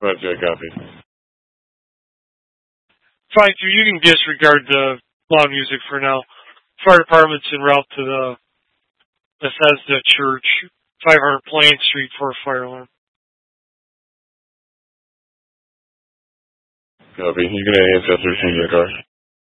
Roger, copy. 5-2, you can disregard the loud music for now. Fire department's en route to the Bethesda Church, 500 Plain Street for a fire alarm. Copy. You can answer 13 in your car.